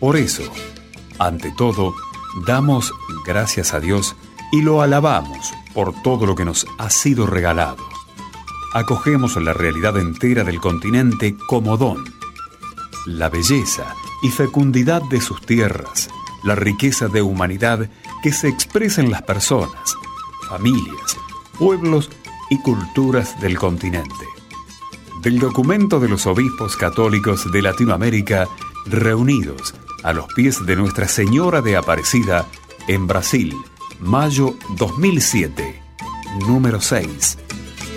Por eso, ante todo, damos gracias a Dios y lo alabamos por todo lo que nos ha sido regalado. Acogemos la realidad entera del continente como don. La belleza y fecundidad de sus tierras, la riqueza de humanidad que se expresa en las personas, familias, pueblos y culturas del continente. Del documento de los obispos católicos de Latinoamérica reunidos a los pies de Nuestra Señora de Aparecida en Brasil, mayo 2007, número 6.